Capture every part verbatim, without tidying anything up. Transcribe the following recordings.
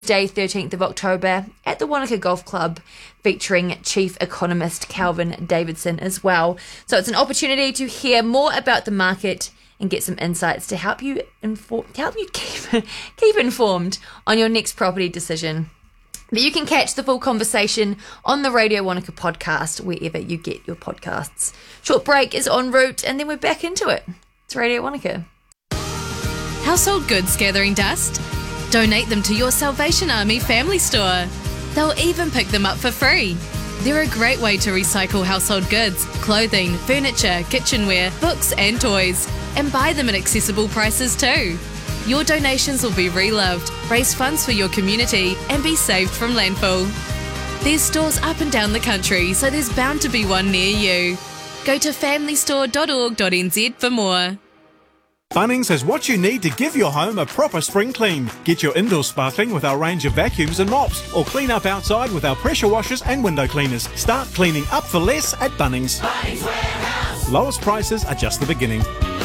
Day thirteenth of October at the Wanaka Golf Club, featuring Chief Economist Calvin Davidson as well. So it's an opportunity to hear more about the market and get some insights to help you inform, help you keep, keep informed on your next property decision. But you can catch the full conversation on the Radio Wanaka podcast, wherever you get your podcasts. Short break is en route, and then we're back into it. It's Radio Wanaka. Household goods gathering dust? Donate them to your Salvation Army family store. They'll even pick them up for free. They're a great way to recycle household goods, clothing, furniture, kitchenware, books and toys, and buy them at accessible prices too. Your donations will be reloved, raise funds for your community, and be saved from landfill. There's stores up and down the country, so there's bound to be one near you. Go to family store dot org dot n z for more. Bunnings has what you need to give your home a proper spring clean. Get your indoors sparkling with our range of vacuums and mops, or clean up outside with our pressure washers and window cleaners. Start cleaning up for less at Bunnings. Bunnings Warehouse. Lowest prices are just the beginning.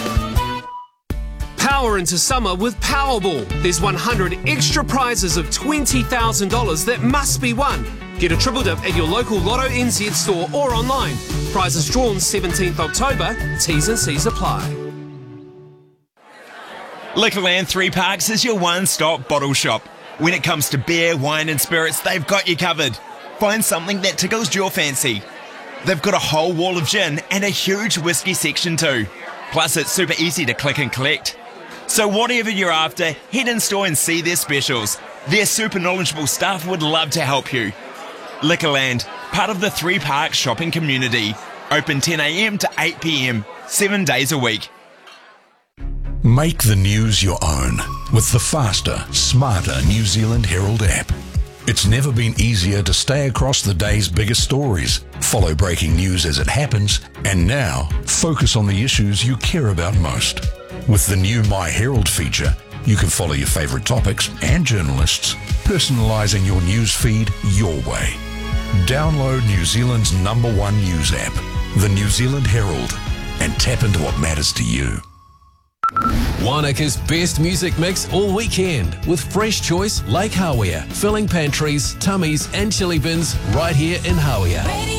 Power into summer with Powerball. There's one hundred extra prizes of twenty thousand dollars that must be won. Get a triple dip at your local Lotto N Z store or online. Prizes drawn seventeenth October. T's and C's apply. Liquorland Three Parks is your one-stop bottle shop. When it comes to beer, wine and spirits, they've got you covered. Find something that tickles your fancy. They've got a whole wall of gin and a huge whiskey section too. Plus it's super easy to click and collect. So whatever you're after, head in store and see their specials. Their super knowledgeable staff would love to help you. Liquorland, part of the Three Parks shopping community. Open ten a m to eight p m, seven days a week. Make the news your own with the faster, smarter New Zealand Herald app. It's never been easier to stay across the day's biggest stories, follow breaking news as it happens, and now focus on the issues you care about most. With the new My Herald feature, you can follow your favourite topics and journalists, personalising your news feed your way. Download New Zealand's number one news app, the New Zealand Herald, and tap into what matters to you. Wanaka's best music mix all weekend with fresh choice Lake Hawea, filling pantries, tummies and chili bins right here in Hawea.